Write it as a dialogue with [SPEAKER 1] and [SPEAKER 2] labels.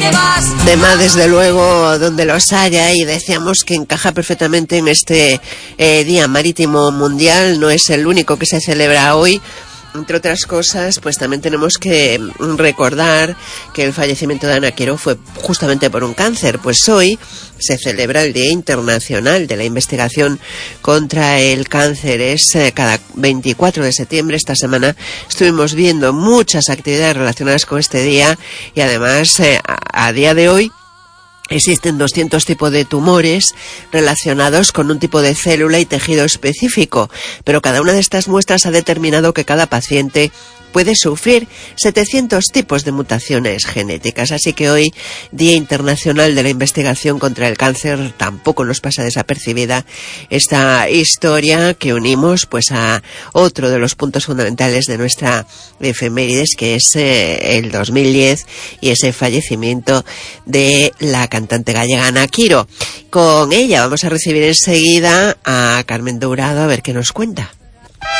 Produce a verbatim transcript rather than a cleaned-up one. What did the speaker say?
[SPEAKER 1] Tema, desde luego, donde los haya, y decíamos que encaja perfectamente en este eh, Día Marítimo Mundial. No es el único que se celebra hoy. Entre otras cosas, pues también tenemos que recordar que el fallecimiento de Ana Quiró fue justamente por un cáncer. Pues hoy se celebra el Día Internacional de la Investigación contra el Cáncer. Es eh, cada veinticuatro de septiembre. Esta semana estuvimos viendo muchas actividades relacionadas con este día, y además eh, a, a día de hoy existen doscientos tipos de tumores relacionados con un tipo de célula y tejido específico, pero cada una de estas muestras ha determinado que cada paciente puede sufrir setecientos tipos de mutaciones genéticas. Así que hoy, Día Internacional de la Investigación contra el Cáncer, tampoco nos pasa desapercibida esta historia que unimos pues a otro de los puntos fundamentales de nuestra efemérides, que es eh, el dos mil diez y ese fallecimiento de la cantante gallega Ana Quiró. Con ella vamos a recibir enseguida a Carmen Dourado a ver qué nos cuenta.